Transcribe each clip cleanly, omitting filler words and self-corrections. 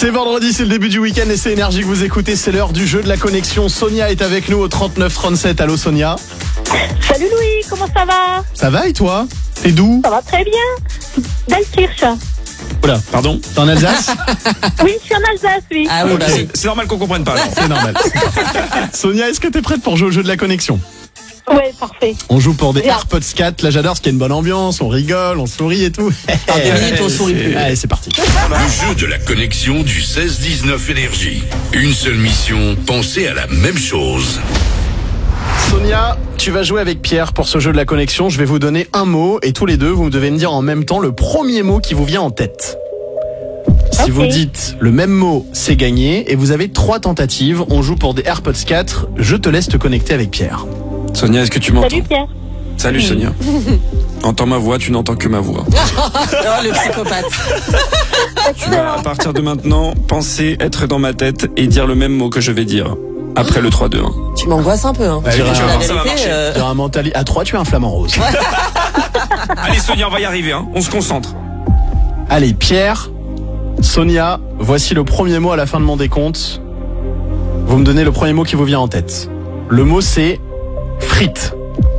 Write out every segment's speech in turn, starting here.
C'est vendredi, c'est le début du week-end et c'est Énergie que vous écoutez. C'est l'heure du jeu de la connexion. Sonia est avec nous au 3937. Allô Sonia. Salut Louis, comment ça va? Ça va et toi? T'es d'où? Ça va très bien. Dalkirch. Oula, pardon, t'es en Alsace? Oui, je suis en Alsace, oui. Ah oui, Ok. bah oui. C'est normal qu'on comprenne pas. Alors. C'est normal. Sonia, est-ce que t'es prête pour jouer au jeu de la connexion? Ouais, parfait. On joue pour des Bien. AirPods 4. Là j'adore, parce qu'il y a une bonne ambiance, on rigole, on sourit et tout. Dans 2 minutes, on sourit plus. Allez, c'est parti. Le jeu de la connexion du 16-19 Énergie. Une seule mission, penser à la même chose. Sonia, tu vas jouer avec Pierre pour ce jeu de la connexion. Je vais vous donner un mot et tous les deux, vous devez me dire en même temps le premier mot qui vous vient en tête. Si Ok. vous dites le même mot, c'est gagné et vous avez 3 tentatives. On joue pour des AirPods 4. Je te laisse te connecter avec Pierre. Sonia, est-ce que tu m'entends? Salut Pierre. Salut Sonia. Entends ma voix, tu n'entends que ma voix. Oh, le psychopathe. Tu vas, à partir de maintenant, penser, être dans ma tête et dire le même mot que je vais dire. Après le 3, 2, 1. Tu m'angoisses un peu, hein. Allez, Je te dis tu vas la voir, ça va vérité, marcher. Sur un mentali à 3, tu as un flamant rose. Allez Sonia, on va y arriver, hein. On se concentre. Allez, Pierre, Sonia, voici le premier mot à la fin de mon décompte. Vous me donnez le premier mot qui vous vient en tête. Le mot c'est frites.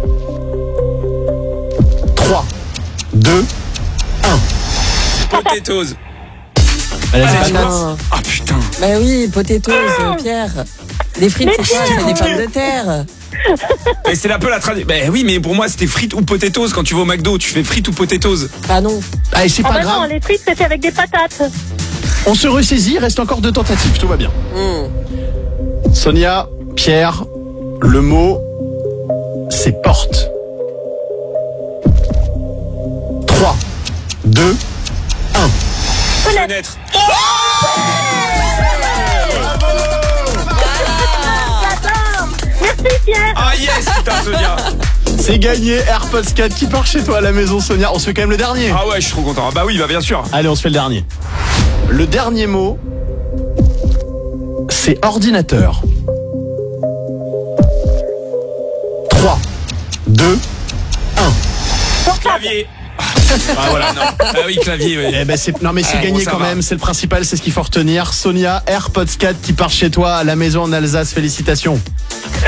3, 2, Potatoes. allez, Allez, les tu patates. vois. Ah putain. Bah oui, potatoes, Pierre. Les frites, Mais c'est quoi? Pierre, C'est des pommes de terre. Et c'est un peu la tradition. Ben oui, mais pour moi, c'était frites ou potatoes. Quand tu vas au McDo, tu fais frites ou potatoes. Ah non. Allez, c'est Ah pas bah non, grave. les frites c'était avec des patates. On se ressaisit, il reste encore 2 tentatives, tout va bien. Sonia, Pierre, le mot, c'est porte. 3, 2, Fenêtre. J'adore. Merci Pierre. Ah yes, putain Sonia. c'est gagné. AirPods 4 qui part chez toi à la maison, Sonia. On se fait quand même le dernier. Ah ouais, je suis trop content. Ah bah oui, bah bien sûr. Allez, on se fait le dernier. Le dernier mot, c'est ordinateur. 3, 2, Clavier. Ah voilà, non. Ah oui, clavier, oui. eh ben c'est non mais c'est Eh, gagné bon, ça quand va. même, c'est le principal, c'est ce qu'il faut retenir. Sonia, AirPods 4 qui part chez toi à la maison en Alsace, félicitations.